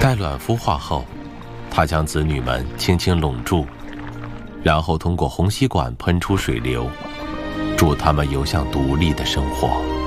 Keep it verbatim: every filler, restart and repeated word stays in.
待卵孵化后，他将子女们轻轻拢住，然后通过虹吸管喷出水流，助他们游向独立的生活。